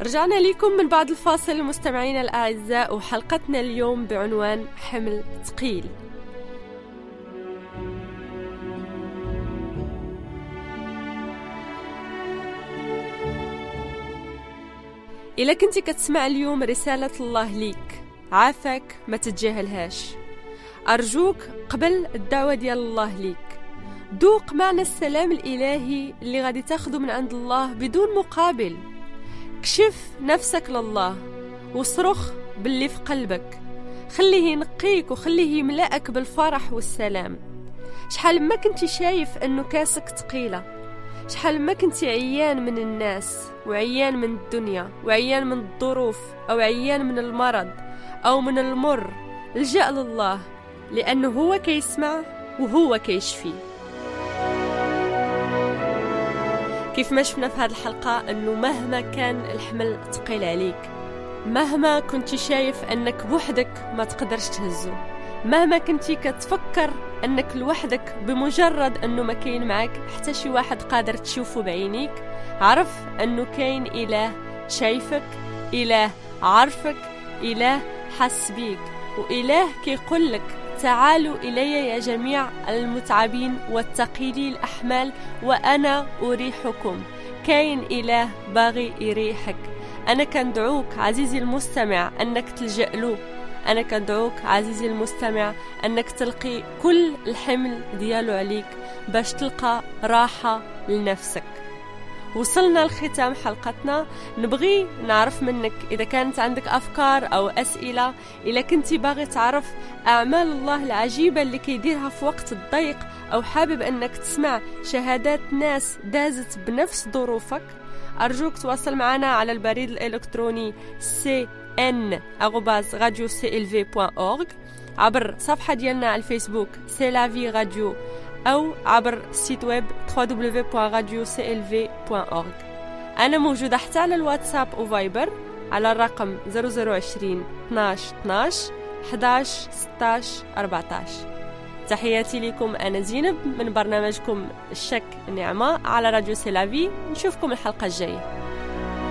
رجعنا لكم من بعد الفاصل مستمعينا الأعزاء، وحلقتنا اليوم بعنوان حمل ثقيل. إلا كنتي كتسمع اليوم رسالة الله ليك، عافاك ما تتجاهلهاش. أرجوك قبل الدعوة ديال الله ليك، دوق معنى السلام الإلهي اللي غادي تاخده من عند الله بدون مقابل. كشف نفسك لله وصرخ باللي في قلبك، خليه ينقيك وخليه يملأك بالفرح والسلام. شحال ما كنتي شايف أنه كاسك تقيلة، شحال ما كنتي عيان من الناس وعيان من الدنيا وعيان من الظروف أو عيان من المرض أو من المر، الجأ لله لأنه هو كيسمع وهو كيشفي. كيف ما شفنا في هذه الحلقة أنه مهما كان الحمل ثقيل عليك، مهما كنتي شايف أنك بوحدك ما تقدرش تهزه، مهما كنتي كتفكر أنك لوحدك بمجرد أنه ما كاين معك حتى شي واحد قادر تشوفه بعينيك، عرف أنه كاين إله شايفك، إله عارفك، إله حس بيك، وإله كيقول لك تعالوا إلي يا جميع المتعبين والثقيلي الأحمال وأنا أريحكم. كاين إله باغي يريحك. أنا كندعوك عزيزي المستمع أنك تلجأ له، أنا كندعوك عزيزي المستمع أنك تلقي كل الحمل ديالو عليك باش تلقى راحة لنفسك. وصلنا لختام حلقتنا، نبغي نعرف منك إذا كانت عندك أفكار أو أسئلة، إذا كنتي باغي تعرف أعمال الله العجيبة اللي كيديرها في وقت الضيق، أو حابب أنك تسمع شهادات ناس دازت بنفس ظروفك، أرجوك تواصل معنا على البريد الإلكتروني cn@radioclv.org، عبر صفحة ديالنا على الفيسبوك سي لا في راديو، أو عبر السيت ويب www.radioclv.org. أنا موجودة حتى على الواتساب وفايبر على الرقم 0020 12 12 11 16 14. تحياتي لكم، أنا زينب من برنامجكم الشك النعمة على راديو سي لا في. نشوفكم الحلقة الجاية.